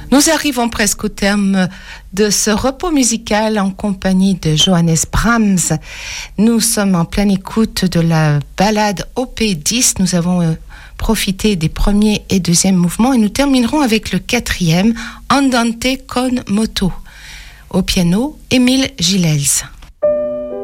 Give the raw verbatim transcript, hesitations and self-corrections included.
Nous arrivons presque au terme de ce repos musical en compagnie de Johannes Brahms. Nous sommes en pleine écoute de la ballade O P dix. Nous avons euh, profité des premiers et deuxièmes mouvements et nous terminerons avec le quatrième, Andante con moto. Au piano, Émile Gilels.